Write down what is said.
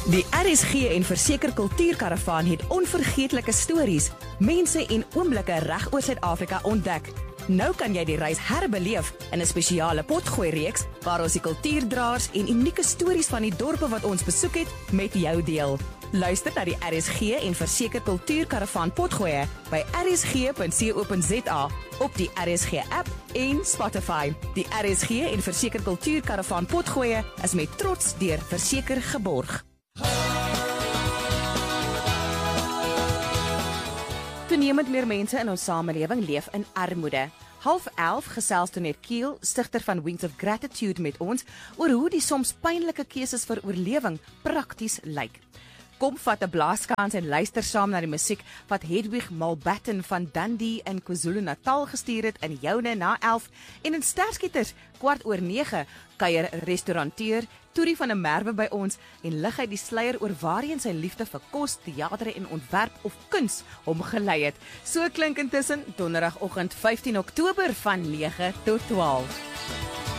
Die RSG en Verseker Kultuurkaravaan het onvergeetlike stories, mense en oomblikke reg oor Suid-Afrika ontdek. Nou kan jy die reis herbeleef in 'n spesiale potgooi reeks waar ons die kultuurdraers en unieke stories van die dorpe wat ons besoek het met jou deel. Luister na die RSG en Verseker Kultuurkaravaan potgooi by rsg.co.za op die RSG app en Spotify. Die RSG en Verseker Kultuurkaravaan potgooi is met trots deur Verseker geborg. Toenemend meer mense in ons samelewing leef in armoede. 10:30 gesels Tonet Kiel, stigter van Wings of Gratitude met ons, oor hoe die soms pynlike keuses vir oorlewing prakties lyk. Kom vat 'n blaaskans en luister saam na die musiek wat Hedwig Malbatten van Dundee in KwaZulu-Natal gestuur het in joune na 11 en in Sterskieters 9:15 kuier restauranteur Toorie van 'n Merwe by ons en lig hy die sluier oor waarheen sy liefde vir kos, teater en ontwerp of kuns hom gelei het. So klink intussen donderdagoggend 15 Oktober van 9 tot 12.